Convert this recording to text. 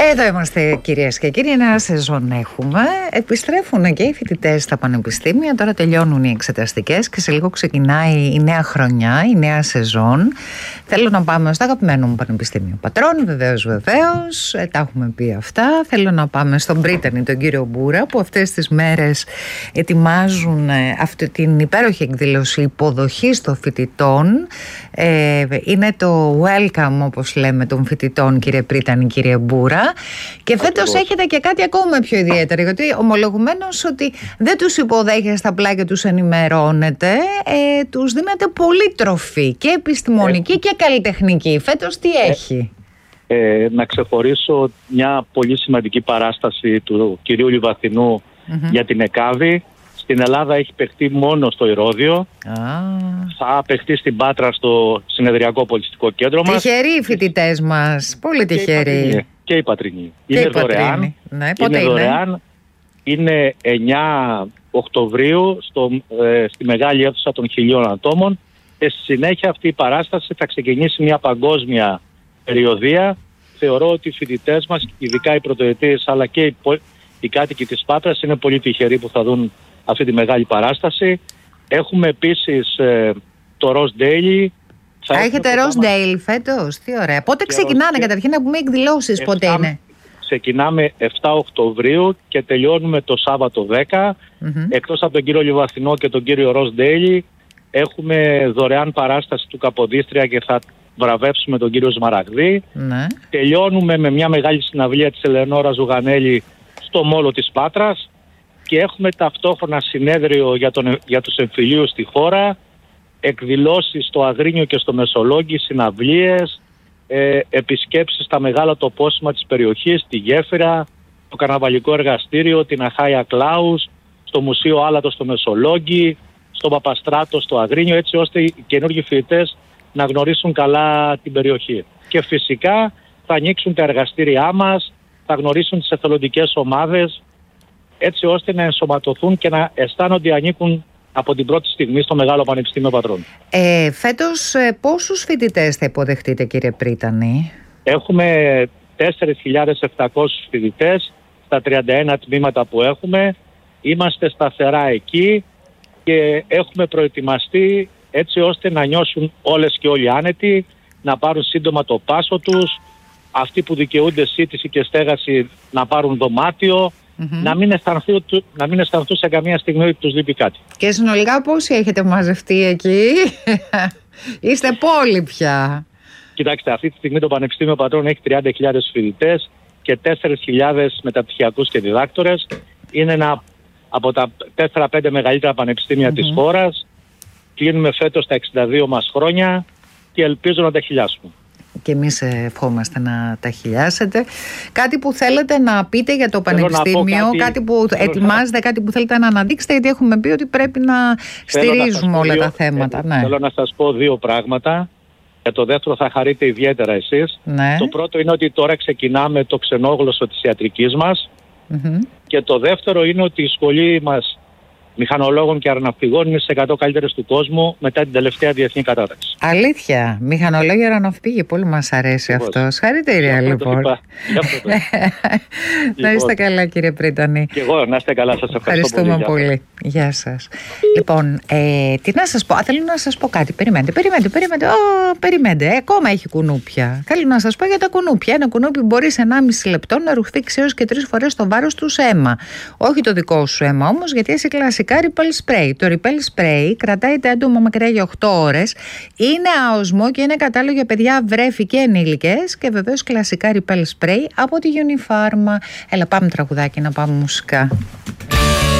Εδώ είμαστε, κυρίες και κύριοι. Ένα σεζόν έχουμε. Επιστρέφουν και οι φοιτητές στα πανεπιστήμια. Τώρα τελειώνουν οι εξεταστικές και σε λίγο ξεκινάει η νέα χρονιά, η νέα σεζόν. Θέλω να πάμε στο αγαπημένο μου Πανεπιστήμιο Πατρών, βεβαίως. Τα έχουμε πει αυτά. Θέλω να πάμε στον Πρίτανη, τον κύριο Μπούρα, που αυτές τις μέρες ετοιμάζουν αυτή την υπέροχη εκδήλωση υποδοχής των φοιτητών. Είναι το welcome, όπως λέμε, των φοιτητών, κύριε Πρίτανη, κύριε Μπούρα. Και φέτος έχετε και κάτι ακόμα πιο ιδιαίτερο, γιατί ομολογουμένως ότι δεν τους υποδέχεστε απλά και τους ενημερώνετε, τους δίνετε πολύ τροφή και επιστημονική και καλλιτεχνική. Φέτος τι έχει? Να ξεχωρίσω μια πολύ σημαντική παράσταση του κυρίου Λιβαθινού για την ΕΚΑΒΗ. Στην Ελλάδα έχει παιχτεί μόνο στο Ηρώδειο. Θα παιχτεί στην Πάτρα στο Συνεδριακό Πολιτιστικό Κέντρο μας. Τυχεροί οι φοιτητές μας. Πολύ τυχεροί. Και η Πατρινή. Είναι δωρεάν. Ναι, πότε είναι δωρεάν. Είναι 9 Οκτωβρίου στη μεγάλη αίθουσα των 1.000 ατόμων. Και στη συνέχεια αυτή η παράσταση θα ξεκινήσει μια παγκόσμια περιοδεία. Θεωρώ ότι οι φοιτητές μας, ειδικά οι πρωτοετίες αλλά και οι κάτοικοι της Πάτρας, είναι πολύ τυχεροί που θα δουν αυτή τη μεγάλη παράσταση. Έχουμε επίσης το Rose Daily. Έχετε Rose Daily φέτος? Τι ωραία. Πότε ξεκινάνε καταρχήν, να πούμε εκδηλώσεις? Πότε είναι? Ξεκινάμε 7 Οκτωβρίου και τελειώνουμε το Σάββατο 10. Εκτός από τον κύριο Λιβαθινό και τον κύριο Rose Daily, έχουμε δωρεάν παράσταση του Καποδίστρια και θα βραβεύσουμε τον κύριο Σμαραγδί. Τελειώνουμε με μια μεγάλη συναυλία της Ελεονόρα Ζουγανέλη στο Μόλο της Πάτρας και έχουμε ταυτόχρονα συνέδριο για τους εμφυλίους στη χώρα, εκδηλώσεις στο Αγρίνιο και στο Μεσολόγγι, συναυλίες, επισκέψεις στα μεγάλα τοπόσημα της περιοχής, τη Γέφυρα, το Καρναβαλικό Εργαστήριο, την Αχάια Κλάους, στο Μουσείο Άλατο στο Μεσολόγγι, στο Παπαστράτο στο Αγρίνιο, έτσι ώστε οι καινούργιοι φοιτητές να γνωρίσουν καλά την περιοχή. Και φυσικά θα ανοίξουν τα εργαστήριά μας, θα γνωρίσουν τις εθελοντικές ομάδες, έτσι ώστε να ενσωματωθούν και να αισθάνονται ανήκουν από την πρώτη στιγμή στο Μεγάλο Πανεπιστήμιο Πατρών. Φέτος πόσους φοιτητές θα υποδεχτείτε, κύριε Πρίτανη? Έχουμε 4.700 φοιτητές στα 31 τμήματα που έχουμε. Είμαστε σταθερά εκεί και έχουμε προετοιμαστεί έτσι ώστε να νιώσουν όλες και όλοι άνετοι, να πάρουν σύντομα το πάσο τους, αυτοί που δικαιούνται σύντηση και στέγαση να πάρουν δωμάτιο, να μην αισθανθούν σε καμία στιγμή ότι τους λείπει κάτι. Και συνολικά πόσοι έχετε μαζευτεί εκεί? Είστε πόλη πια. Κοιτάξτε, αυτή τη στιγμή το Πανεπιστήμιο Πατρών έχει 30.000 φοιτητές και 4.000 μεταπτυχιακούς και διδάκτορες. Είναι ένα από τα 4-5 μεγαλύτερα πανεπιστήμια της χώρας. Κλείνουμε φέτος τα 62 μας χρόνια και ελπίζω να τα χιλιάσουμε. Και εμείς ευχόμαστε να τα χιλιάσετε. Κάτι που θέλετε να πείτε για το Πανεπιστήμιο, κάτι που ετοιμάζετε, κάτι που θέλετε να αναδείξετε, γιατί έχουμε πει ότι πρέπει να στηρίζουμε όλα τα θέματα. Θέλω να σας πω δύο πράγματα. Για το δεύτερο θα χαρείτε ιδιαίτερα εσείς. Το πρώτο είναι ότι τώρα ξεκινάμε το ξενόγλωσσο της ιατρικής μας. Και το δεύτερο είναι ότι η σχολή μας μηχανολόγων και αεροναυπηγών είναι σε 100 καλύτερες του κόσμου μετά την τελευταία διεθνή κατάταξη. Αλήθεια, μηχανολόγοι αεροναυπηγοί, πολύ μας αρέσει αυτό. Συγχαρητήρια λοιπόν. Να είστε καλά, κύριε Πρίτανη. Και εγώ να είστε καλά, σας ευχαριστούμε πολύ. Γεια σας. Λοιπόν, τι να σας πω, θέλω να σας πω κάτι. Περιμένετε. Ακόμα έχει κουνούπια. Θέλω να σας πω για τα κουνούπια. Ένα κουνούπι μπορεί σε 1,5 λεπτό να ρουχτήξει έως και 3 φορές το βάρος του σε αίμα. Όχι το δικό σου αίμα όμως, γιατί είσαι κλασικά Repel Spray. Το Repel Spray κρατάει τα έντομα μακριά για 8 ώρες. Είναι αοσμό και είναι κατάλληλο για παιδιά, βρέφη και ενήλικες. Και βεβαίως κλασικά Repel Spray από τη Unifarma. Έλα, πάμε τραγουδάκι, να πάμε μουσικά.